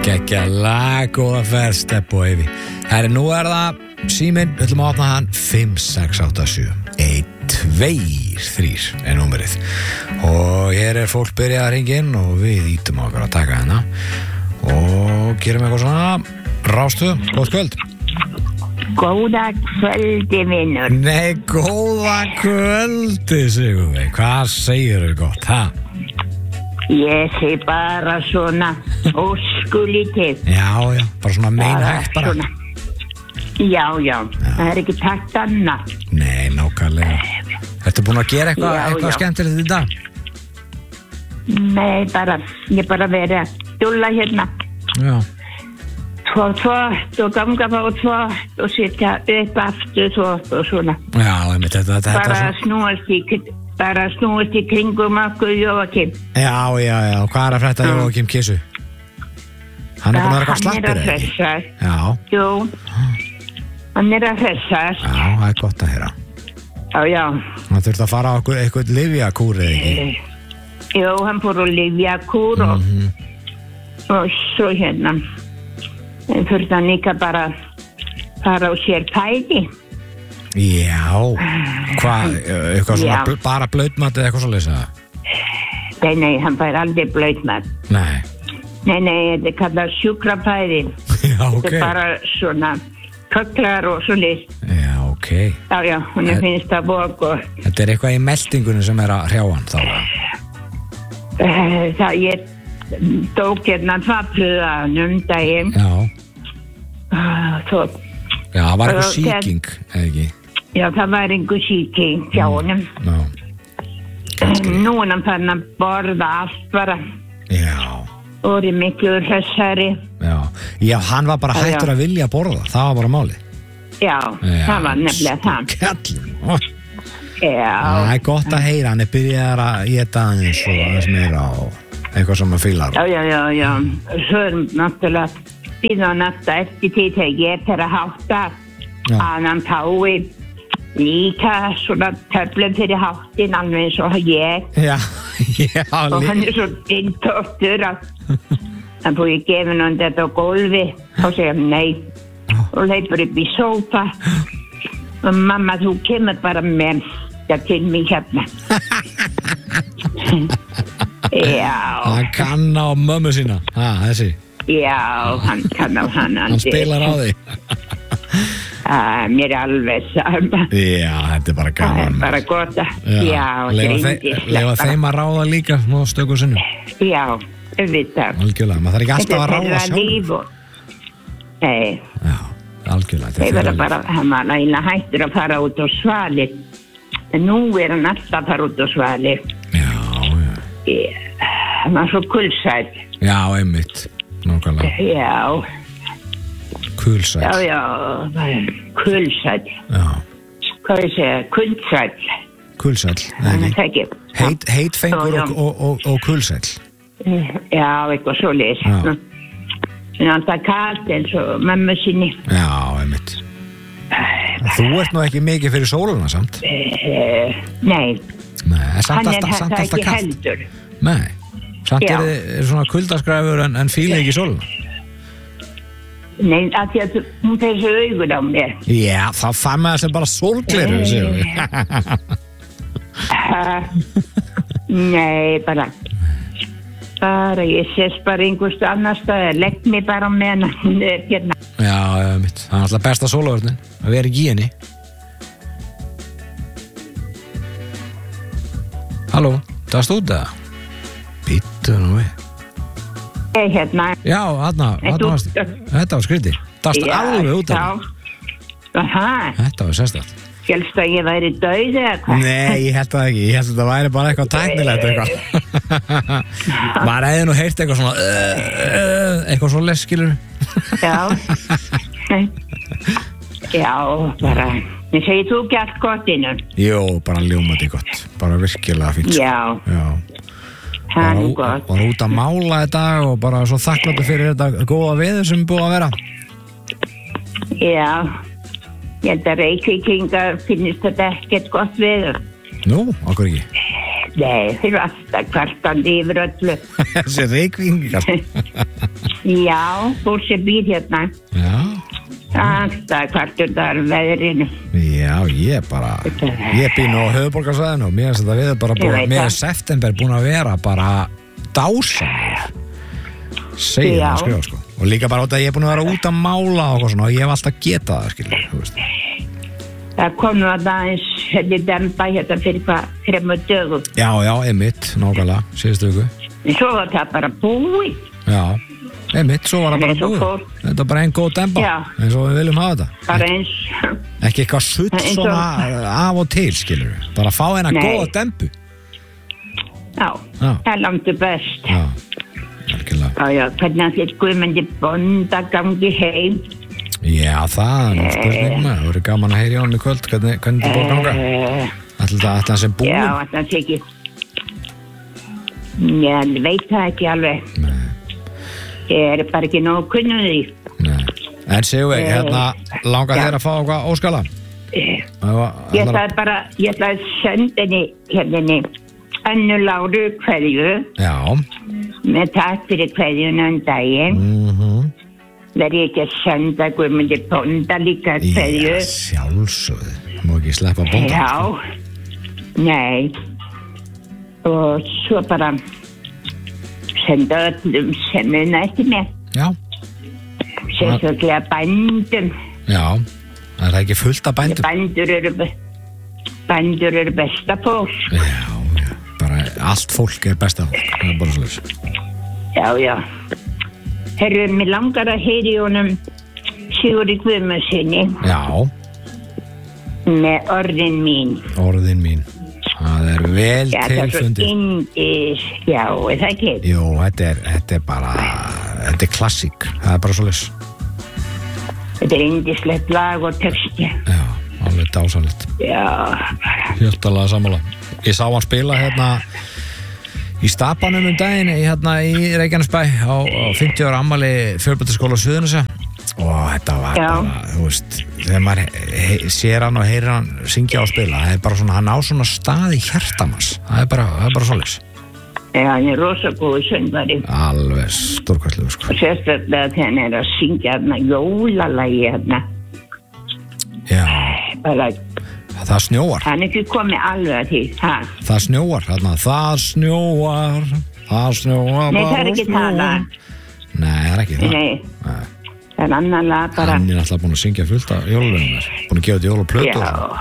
Gekkja lag, góða ferð, Stepp og Eyvi. Herri, nú það síminn, við ætlum að opna hann 5687 123 númerið. Og hér fólk byrjað að ringja inn og við ítum okkur að taka hana og gerum eitthvað svona rástu. Góð kvöld. Góða kvöldi, vinnur. Nei, góða kvöldi, Sigurveig. Hvað segirðu gott, ha? Ég segi bara svona óskulítið. Já, bara svona meinhægt bara. Svona. Já, það ekki takt annað. Nei, nákvæmlega. Ertu búin að gera eitthvað skemmtilegt í dag? Nei, ég bara verið að dúlla hérna. Já. Þvott og ganga á þvott og setja upp aftur þvott og svona. Já, einmitt, þetta bara snúast í kringum okkur Jóakim. Já, hvað að frétta Jóakim Kissu? Hann búin að vera eitthvað slappur, eða ekki? Já. Jú, hann að hressast. Já, það gott að heyra. Já. Hann þurfti að fara á eitthvað lyfjakúr, eða ekki? Jú, hann fór á lyfjakúr og svo hérna. En þurfti hann líka bara fara á sér fæði. Já, hvað, eitthvað svona bara blauðmat eða eitthvað svo leysa? Nei, hann fær aldrei blauðmat. Nei, þetta kallað sjúkrafæði. Já, ok. Þetta bara svona köklar og svo leys. Já, ok. Já, hún finnst það bók og... Þetta eitthvað í meldingunni sem að hrjá hann þá? Ég tók hérna tvapluðanum daginn. Já, það var eitthvað sýking, eða ekki? Já, það var einhver sýking hjá honum. Nú hann fann að borða allt bara. Já. Og miklu hressari. Já, hann var bara hættur að vilja borða, það var bara málið. Já, það var nefnilega það. Kallinn. Já. Það er gott að heyra, hann byrjað að éta aðeins og aðeins meira og eitthvað sem að fílar. Já. Svo náttúrulega býða hann alltaf eftir því þegar ég fer að hátta að hann tái líka svona töflum fyrir háttin alveg eins og ég. Já, og hann svo inntóttur að hann búið gefin hann þetta á gólfi og segja nei og leipur upp í sófa og mamma þú kemur bara með þetta til mig hérna. Já. Hann kann á mömmu sína, þessi. Já, hann kann á hann. Hann spilar á því. Mér alveg sama. Já, þetta bara gaman. Það bara gott að, Leifa þeim að ráða líka á stöku sinni. Já, auðvitað. Algjörlega, maður þarf ekki alltaf að ráða sjálf. Nei. Já, algjörlega. Þeir verða bara, hann var eiginlega hættur að fara út á svali. En nú hann alltaf að fara út á svali. Já. Hann var svo kulsætt. Já, einmitt. Nákvæmlega. Já. Kulsætt. Já, kulsætt. Já. Hvað ég segja, kulsætt. Kulsætt, ekki. Heitfengur og kulsætt. Já, eitthvað svo leys. En hann það kalt eins og mömmu sinni. Já, einmitt. Þú ert nú ekki mikið fyrir sóluna samt? Nei. Samt hann alltaf það ekki kalt. heldur. Nei. Samt er svona kuldaskræfur en fíla ekki sóluna? Nei, að því að hún fer svo augun á mér. Já, þá fann maður sem bara sólgleru, séu við. Nei, bara ég sést bara einhverstu annar stað, legg mig bara með hana hérna. Já, mitt. Það er alltaf besta sólavörnin, að vera ekki í henni. Halló, það stóð það? Býttu nú við. Hérna. Já, þetta var skrítið. Það varst alveg út af það. Þetta var sérstætt. Hélstu að ég væri dauð eða hvað? Nei, ég held það ekki. Ég held að það væri bara eitthvað tæknilegt eitthvað. Maður hefði nú heyrt eitthvað svona eitthvað svo les, skilur. Já, bara ég segir þú ekki allt gott innan. Jó, bara ljómandi gott. Bara virkilega fínt. Já. Það er gott. Bara út að mála þetta og bara svo þakkláttur fyrir þetta góða veður sem búið að vera. Já. Ég held að Reykvíkingar finnist þetta ekkert gott veður. Nú, okkur ekki? Nei, þeir eru alltaf kvartandi yfir öllu. Þessi Reykvíkingar. Já, fólk sem býr hérna. Já. Alltaf kvartundar veðrinu. Já, ég býr nú á höfuðborgarsvæðinu og mér finnst þetta við bara búin, mér september búin að vera bara dásamlegur. Segir það skrifa, sko. Og líka bara út að ég er búin að vera út að mála og svona og ég hef alltaf getað það, skilur, þú veist. Það kom nú að aðeins hefði dempa hérna fyrir 3 dögum. Já, einmitt, nákvæmlega, síðustu viku. En svo var það bara búið. Já, einmitt, svo var það bara búið. Þetta er bara einn góð dempa, eins og við viljum hafa þetta. Bara eins. Ekki eitthvað sutt svona af og til, skilur við. Bara fá eina góða dempu. Já, það er langt best. Já, algjörlega. Já, hvernig að þér Guðmundi Bonda gangi heim. Já, það er nú spurning með. Það voru gaman að heyra í honum í kvöld. Hvernig þetta búið að ganga? Ætla það sem búið? Já, ætla það ekki. Ég veit það ekki alveg. Nei. Ég er bara ekki nógu kunnur því. Nei. En séu ekki, hérna langar þér að fá eitthvað óskala? Ég ætla að senda henni Önnu Láru kveðju. Já. Með takk fyrir kveðjuna daginn. Verði ekki að senda Guðmundi Bonda líka kveðju. Já, sjálfsögðu. Má ekki sleppa Bonda. Já, nei. Og svo bara senda öllum sem eftir mér. Já. Sérstaklega bændum. Já, það er ekki fullt af bændum. Bændur eru besta fólk. Já, bara allt fólk er besta fólk. Það er bara svolítið. Já. Herru, mér langar að heyri honum Sigurði Guðmundsssyni. Já. Með orðin mín. Orðin mín. Það er vel tilfundið. Já, er það ekki? Jú, þetta er bara, þetta er klassík. Það er bara svoleiðis. Þetta er yndislegt lag og texti. Já, alveg dásamlegt. Já, bara. Hjartalega sammála. Ég sá hann spila hérna í Stapanum daginn hérna í Reykjanesbæ á 50 ára afmæli Fjölbrautaskóla Suðurnesja og þetta var bara, þú veist, þegar maður sér hann og heyrir hann syngja og spila, það er bara svona, hann á svona stað í hjartamanns, það er bara svoleiðis. Já, hann er rosa góð söngvari. Alveg stórkvæslegur, sko. Og sérstaklega þegar hann er að syngja hérna jólalagi hérna. Já. Bara það snjóar. Hann er ekki komið alveg að því, það snjóar, þarna, það snjóar. Nei, það er ekki tala. Nei, það er ekki það. Nei. Það er annan lag bara. Hann er alltaf búin að syngja fullt af jólalögum þar, búin að gefa þetta jólaplötu.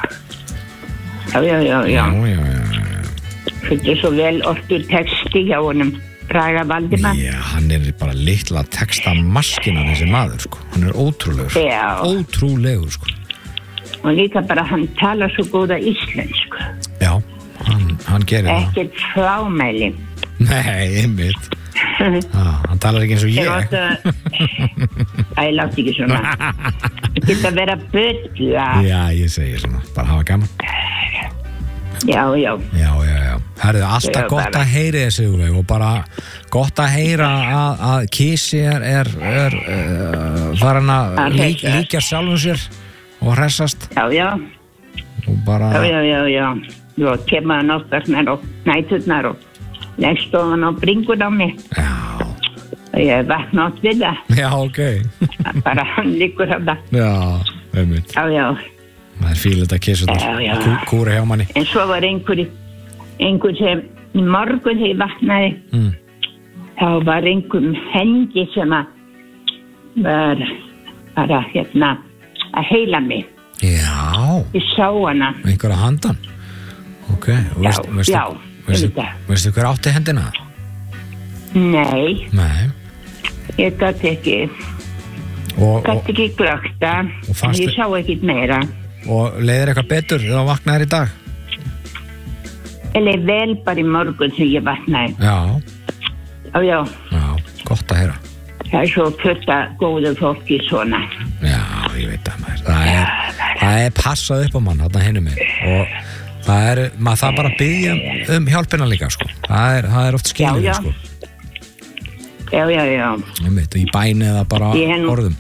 Já. Þetta er svo vel ortur texti hjá honum, Braga Valdimar. Já, hann er bara litla textamaskina þessi maður, sko. Hann er ótrúlegur. Já. Ótrúlegur, sko. Og líka bara hann talar svo góða íslensku. Já, hann gerir það. Ekkert flámæli. Nei, einmitt. Hann talar ekki eins og ég. Æ, látt ekki svona. Það geta að vera bötla. Já, ég segi svona, bara hafa gaman. Já. Herðu, alltaf gott að heyra þessu og bara gott að heyra að Kísi er farin að líka sjálfum sér og hressast. Já. Og bara... Já. Svo kemur hann oftast með á næturnar og leggst ofan á bringun á mig. Já. Og ég vakna átt við það. Já, ok. Bara hann liggur á það. Já, einmitt. Já. Það er fílið að kissa þetta. Kúra hjá manni. En svo var einhver sem í morgun þegar ég vaknaði, þá var einhver hendi sem var bara hérna að heila mig. Já. Ég sá hana. Einhverja handan? Ok. Já. Veistu hver átti hendina? Nei. Ég gæti ekki. Gæti ekki glögta. En ég sá ekkert meira. Og leiðir eitthvað betur þegar þú vaknaðir í dag? Ég leið vel bara í morgun þegar ég vaknaði. Já, gott að heyra. Það er svo fullt af góðu fólki svona. Já, ég veit það maður. Það er passað upp á mann þarna hinum með. Og maður það bara að biðja hjálpina líka, sko. Það er oft skilur, sko. Já. Ég veit, í bæni eða bara orðum.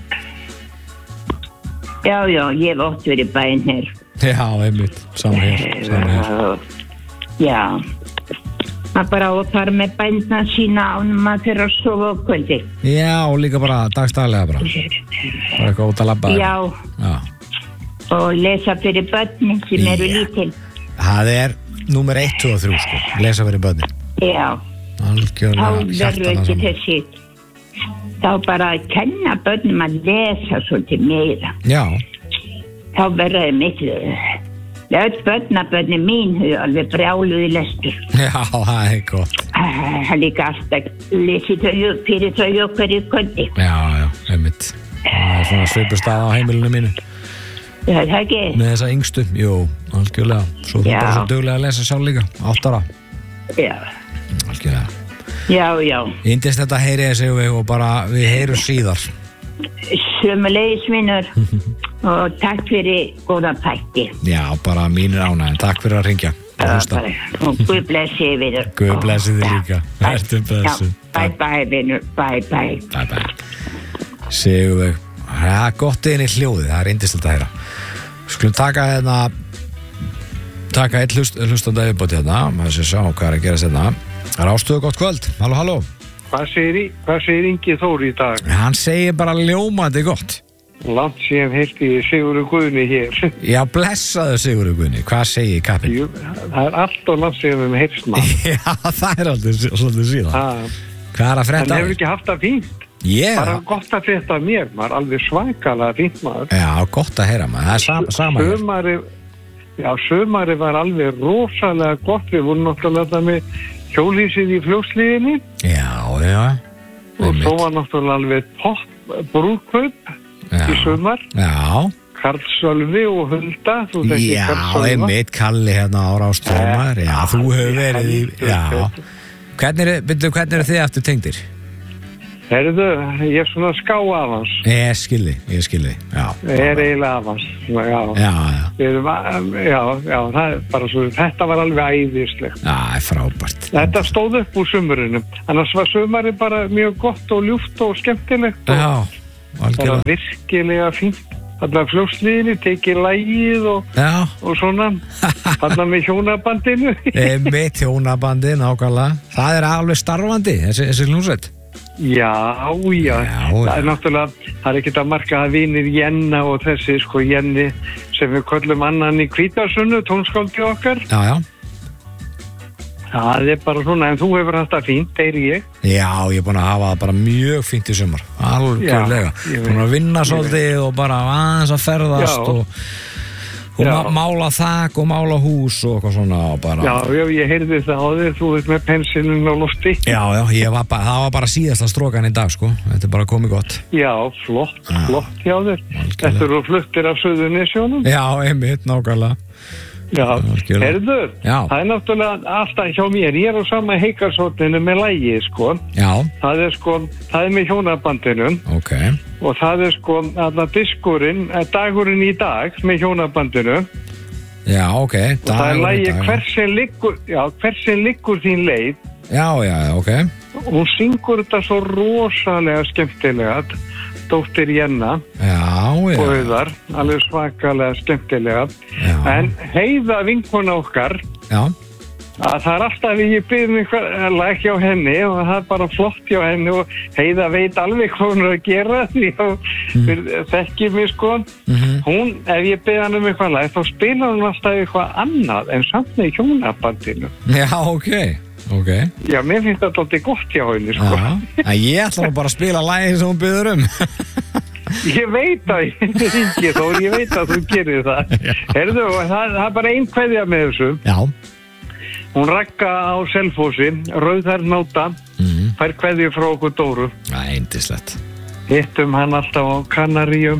Já, ég hef oft verið bæn hér. Já, einmitt, saman hér. Já. Maður bara á að fara með bændna sína ánum maður fyrir að sofa á kvöldi. Já, og líka bara dagstaglega bara eitthvað út að labba. Já, og lesa fyrir börnin sem eru lítil. Það númer 1, 2 og 3 sko, lesa fyrir börnin. Já, algjörlega þá verður ekki þessi, þá bara að kenna börnum að lesa svolítið meira. Já. Þá verður það miklu. Öll börnabörni mín hefur alveg brjáluð í lestur. Já, það gott. Það líka alltaf lesið þau fyrir þau okkar í kvöldi. Já, einmitt. Það svona svipustað á heimilinu mínu. Já, það ekki. Með þessa yngstu, jú, algjörlega. Svo þú bara svo duglega að lesa sjálf líka, 8 ára. Já. Algjörlega. Já. Yndist þetta heyri ég sig og bara við heyrum síðar. Sömuleiðis vinur og takk fyrir góða þætti. Já, bara mínir ánægðin. Takk fyrir að ringja. Og Guð blessi vinur. Guð blessi þig líka. Vertu blessu. Bye bvinur, bye. Sigurveig. Það gott inn í hljóðið, það yndist þetta að heyra. Skulum taka eitt hlustandi yfirbót hérna, maður sé sjá hvað að gerast hérna. Rástöðu gott kvöld, halló. Hvað segir Ingi Þór í dag? Hann segir bara ljómandi gott. Langt síðan heyrti Sigurður Guðni hér. Já, blessaðu Sigurður Guðni, hvað segir kappinn? Það allt og langt síðan við heyrst maður. Já, það aldrei svolítið síðan. Hvað að frétta? Hann hefur ekki haft það fínt. Bara gott að frétta mér, maður alveg svakalega fínt maður. Já, gott að heyra maður, það sama Sumari var alveg rosalega gott. Við vorum náttúrulega þetta með hjólhýsið í Fljótshlíðinni. Já. Og svo var náttúrulega alveg topp brúðkaup í sumar. Já. Karl Sölvi og Hulda. Já, einmitt Kalli hérna á Rástöðumar. Já, þú hefur verið í. Já. Hvernig eru þið aftur tengdir? Herðu, ég svona ská af hans. Ég skilði, já. Eiginlega af hans, Já. Það bara svo, þetta var alveg æðislegt. Já, frábært. Þetta stóð upp úr sumurinu, annars var sumari bara mjög gott og ljúft og skemmtilegt. Já, algjörlega. Það var virkilega fínt. Þarna Fljótshlíðinni, tekið lagið og svona. Þarna með hjónabandinu. Með hjónabandin, nákvæmlega. Það alveg starfandi, þessi hljómsveit. Já, það náttúrulega, það ekkert að marka að vinir Jenna og þessi Jenni sem við köllum annan í Hvítarsunnu, tónskáldi okkar. Já. Það bara svona, en þú hefur haft það fínt, ég. Já, ég búin að hafa það bara mjög fínt í sumar, algjörlega. Búin að vinna svolítið og bara aðeins að ferðast og mála þak og mála hús og eitthvað svona bara. Já, ég heyrði það á þér, þú ert með pensilin á lofti. Já, það var bara síðasta strokan í dag, þetta bara komið gott. Já, flott hjá þér. Þetta eru fluttir af Suðurnesjónum. Já, einmitt, nákvæmlega. Já, heyrðu, það náttúrulega alltaf hjá mér, ég á sama Heikarsóttinu með lagi, Já. Það með hjónabandinu. Ok. Og það alltaf diskurinn, dagurinn í dag með hjónabandinu. Já, ok. Og það lagi Hver sem liggur þín leið. Já, ok. Hún syngur þetta svo rosalega skemmtilega, dóttir Jenna. Já. Og auðar, alveg svakalega skemmtilega. Já. En Heiða vinkona okkar. Já. Að það alltaf ég byrði einhver lag hjá henni og það bara flott hjá henni og Heiða veit alveg hvað hún að gera því og þekkir mig hún, ef ég byrði hann eitthvað lag þá spilar hún alltaf eitthvað annað en samt með hjónabandinu. Já, ok. Já, mér finnst þetta alltaf gott hjá henni Ég ætla bara að spila lagið sem hún byrður Ég veit að ég veit að þú gerir það. Heyrðu, það bara ein kveðja með þessu. Já. Hún Ragga á Selfossi, rauðhærnáta, fær kveðju frá okkur Dóru. Það yndislegt. Hittum hann alltaf á Kanaríum.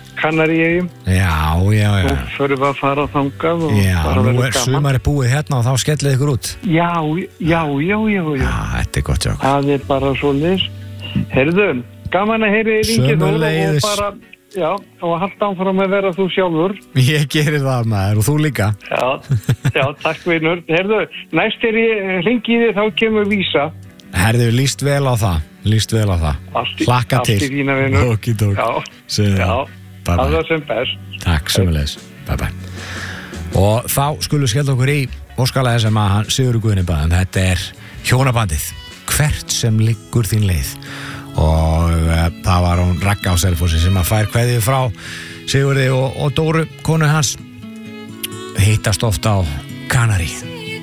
Já. Svo förum við að fara þangað og nú sumari búið hérna og þá skellið ykkur út. Já. Þetta gott sjók. Það bara svoleiðis. Heyrðu, gaman að heyri Ingi Þór og bara... Já, og halda áfram að vera þú sjálfur. Ég gerir það maður og þú líka. Já, takk vinur. Herðu, næst ég hringi í þig þá kemur vísa. Herðu, líst vel á það. Hlakka til. Allt í fína vinur. Okidok. Já, það sem best. Takk, sömuleiðis. Bye. Og þá skulum skella okkur í óskalega sem að Sigurður Guðni baðum. Þetta hjónabandið Hvert sem liggur þín leið og það var hún Ragga á Selfossi sem að fær kveðju frá Sigurði og Dóru konu hans hittast ofta á Kanari